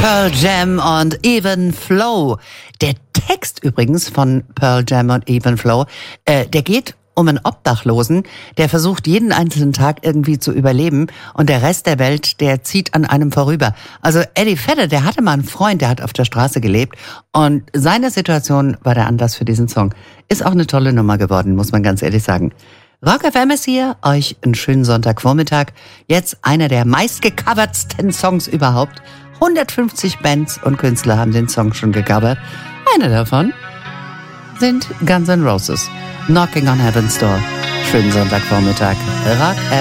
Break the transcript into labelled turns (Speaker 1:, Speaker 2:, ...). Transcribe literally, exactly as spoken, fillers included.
Speaker 1: Pearl Jam und Even Flow. Der Text übrigens von Pearl Jam und Even Flow, äh, der geht um einen Obdachlosen, der versucht jeden einzelnen Tag irgendwie zu überleben und der Rest der Welt, der zieht an einem vorüber. Also Eddie Vedder, der hatte mal einen Freund, der hat auf der Straße gelebt und seine Situation war der Anlass für diesen Song. Ist auch eine tolle Nummer geworden, muss man ganz ehrlich sagen. Rock F M ist hier, euch einen schönen Sonntagvormittag. Jetzt einer der meistgecovertsten Songs überhaupt. hundertfünfzig Bands und Künstler haben den Song schon gecovert. Einer davon sind Guns N' Roses. Knocking on Heaven's Door. Schönen Sonntagvormittag. Rock F M.